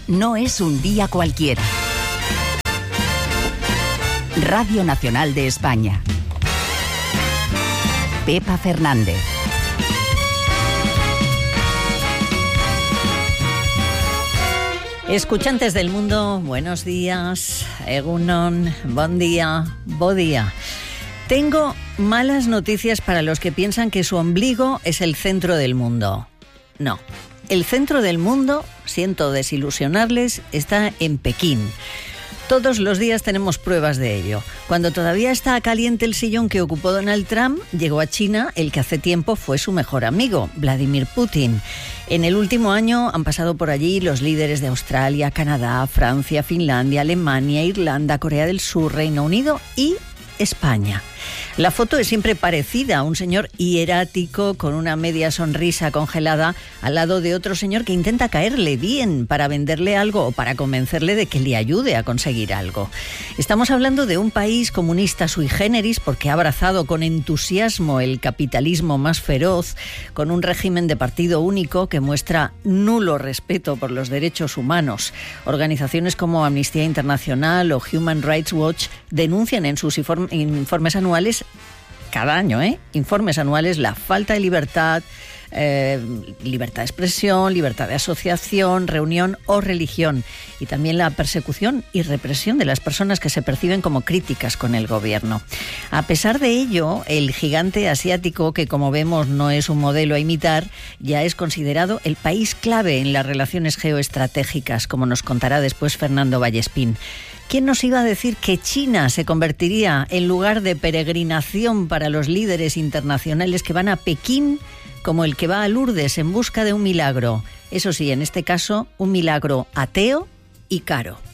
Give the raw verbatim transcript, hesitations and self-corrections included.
no es un día cualquiera. Radio Nacional de España. Pepa Fernández. Escuchantes del mundo, buenos días. Egunon, bon día, bo día. Tengo malas noticias para los que piensan que su ombligo es el centro del mundo. No, el centro del mundo, siento desilusionarles, está en Pekín. Todos los días tenemos pruebas de ello. Cuando todavía está caliente el sillón que ocupó Donald Trump, llegó a China el que hace tiempo fue su mejor amigo, Vladimir Putin. En el último año han pasado por allí los líderes de Australia, Canadá, Francia, Finlandia, Alemania, Irlanda, Corea del Sur, Reino Unido y España. La foto es siempre parecida a un señor hierático con una media sonrisa congelada al lado de otro señor que intenta caerle bien para venderle algo o para convencerle de que le ayude a conseguir algo. Estamos hablando de un país comunista sui generis porque ha abrazado con entusiasmo el capitalismo más feroz, con un régimen de partido único que muestra nulo respeto por los derechos humanos. Organizaciones como Amnistía Internacional o Human Rights Watch denuncian en sus informes anuales cada año, ¿eh? Informes anuales, la falta de libertad, eh, libertad de expresión, libertad de asociación, reunión o religión, y también la persecución y represión de las personas que se perciben como críticas con el gobierno. A pesar de ello, el gigante asiático, que como vemos no es un modelo a imitar, ya es considerado el país clave en las relaciones geoestratégicas, como nos contará después Fernando Vallespín. ¿Quién nos iba a decir que China se convertiría en lugar de peregrinación para los líderes internacionales que van a Pekín como el que va a Lourdes en busca de un milagro? Eso sí, en este caso, un milagro ateo y caro.